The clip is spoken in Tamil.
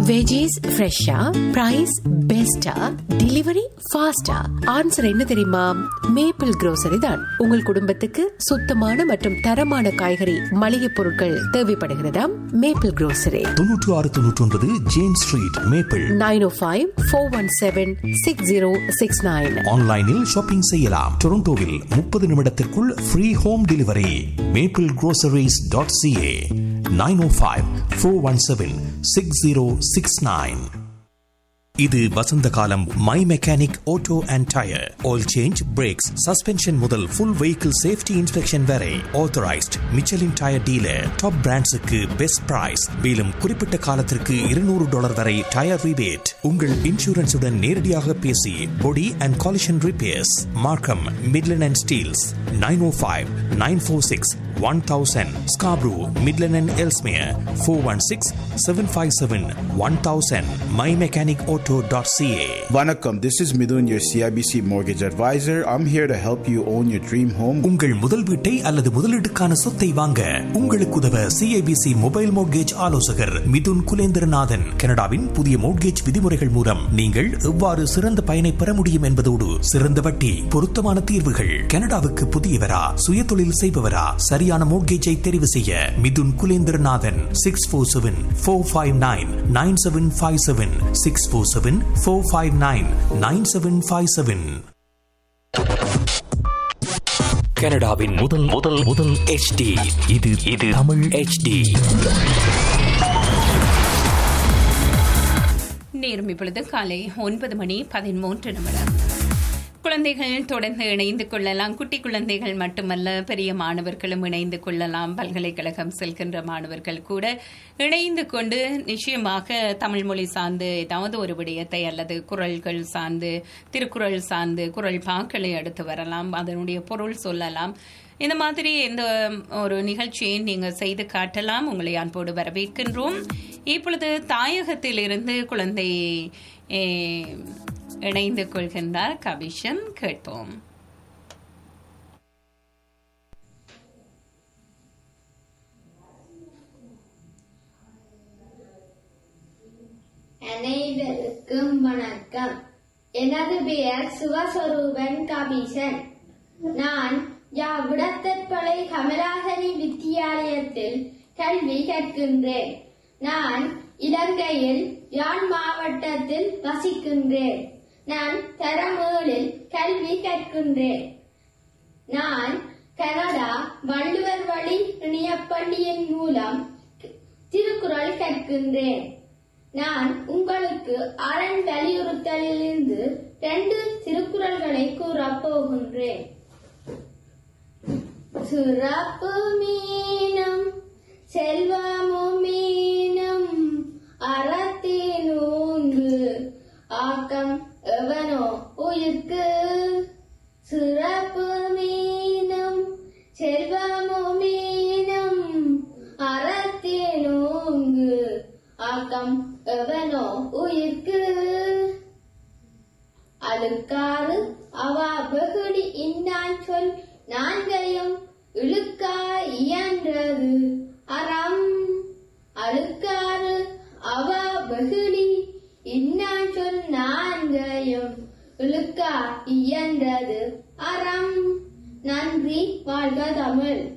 வெஜிஸ் ஃப்ரெஷ்ஷா, பிரைஸ் பெஸ்டா, டெலிவரி ஃபாஸ்டா? ஆன்சர் என்ன தெரியுமா? மேப்பிள் grocery தான். உங்கள் குடும்பத்துக்கு சுத்தமான மற்றும் தரமான காய்கறி மளிகை பொருட்கள் தேவைப்படுகிறதா? Maple grocery 9699 James street, maple. 9054166069. ஆன்லைனில் ஷாப்பிங் செய்யலாம். டொரண்டோவில் 30 நிமிடத்திற்குள் ஃப்ரீ ஹோம் டெலிவரி. maplegroceries.ca 905-417-6069. இது வசந்த காலம். My mechanic auto and tyre oil change, breaks, suspension முதல் ஃபுல் வெஹிக்கிள் சேஃப்டி இன்ஸ்பெக்ஷன் வரை authorised Michelin tyre dealer. Top பிராண்ட்ஸுக்கு best price. மேலும் குறிப்பிட்ட காலத்திற்கு $200 வரை டயர் ரிபேட். உங்கள் இன்சூரன்ஸுடன் நேரடியாக பேசி பொடி அண்ட் காலிஷன் ரிப்பேர்ஸ். மார்க்கம், Midland and Steeles. 905-946-1000. Scarborough, Midland and Ellesmere. 416-757-1000. mymechanicauto.ca. Vanakkam, this is Midun, your CIBC mortgage advisor. I'm here to help you own your dream home. உங்கள் முதல் வீட்டை அல்லது முதலீட்டுக்கான சொத்தை வாங்க உங்களுக்கு உதவ CIBC மொபைல் மோட்கேஜ் ஆலோசகர் மிதுன் குலேந்திரநாதன். கனடாவின் புதிய மோட்கேஜ் விதிமுறைகள் மூலம் நீங்கள் எவ்வாறு சிறந்த பயனை பெற முடியும் என்பதோடு சிறந்த வட்டி, பொருத்தமான தீர்வுகள். கனடாவுக்கு புதியவரா, சுயதொழில் செய்பவரா, சரியான மோட்கேஜை தெரிவு செய்ய மிதுன் குலேந்திரநாதன். 647-459-9757. 647-459-9757. கனடாவின் முதல் HD. இது தமிழ் HD. நேரம் இப்பொழுது காலை 9:13. குழந்தைகள் தொடர்ந்து இணைந்து கொள்ளலாம். குட்டி குழந்தைகள் மட்டுமல்ல, பெரிய மாணவர்களும் இணைந்து கொள்ளலாம். பல்கலைக்கழகம் செல்கின்ற மாணவர்கள் கூட இணைந்து கொண்டு நிச்சயமாக தமிழ் மொழி சார்ந்து ஏதாவது ஒரு விடயத்தை அல்லது குறள்கள் சார்ந்து, திருக்குறள் சார்ந்து குறள் பாக்களை எடுத்து வரலாம், அதனுடைய பொருள் சொல்லலாம். இந்த மாதிரி எந்த ஒரு நிகழ்ச்சியை நீங்கள் செய்து காட்டலாம். உங்களை அன்போடு வரவேற்கின்றோம். இப்பொழுது தாயகத்திலிருந்து குழந்தை இணைந்து கொள்கின்றார். கபிஷன், கேட்போம். அனைவருக்கும் வணக்கம். எனது பெயர் சிவஸ்வரூபன் கபிஷன். நான் விடத்தற்பளை கமலாசனி வித்தியாலயத்தில் கல்வி கற்கின்றேன். நான் இலங்கையில் யாழ் மாவட்டத்தில் வசிக்கின்றேன். நான் தரம் 7 கல்வி கற்கின்றேன். நான் கனடா வள்ளுவர் வழி இணையப்பள்ளியின் மூலம் திருக்குறள் கற்கின்றேன். நான் உங்களுக்கு அரண் வலியுறுத்தலிலிருந்து 2 திருக்குறள்களை கூறப் போகின்றேன். சிறப்பு மீனும் செல்வமும் மீனும் அறத்தினூங்கு ஆக்கம் எவனோ உயிர்க்கு. சிறப்பு மீனும் செல்வமும் மீனும் அறத்தினூங்கு ஆக்கம் எவனோ உயிர்க்கு. அழுக்காறு அவா வெகுடி இன்னான் சொல் நான்கையும் இழுக்கா இயன்றது அறம். அழுக்காறு அவா வெகுடி இன்னான் சொல் நான்கையும் இழுக்கா இயன்றது அறம். நன்றி. வாழ்க தமிழ்.